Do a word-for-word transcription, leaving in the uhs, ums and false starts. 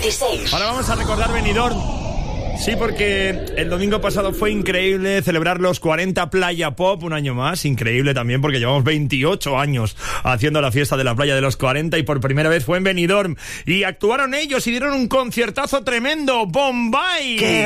veintiséis. Ahora vamos a recordar Benidorm. Sí, porque el domingo pasado fue increíble celebrar los cuarenta Playa Pop, un año más. Increíble también porque llevamos veintiocho años haciendo la fiesta de la playa de los cuarenta y por primera vez fue en Benidorm. Y actuaron ellos y dieron un conciertazo tremendo. ¡Bombay! ¿Qué?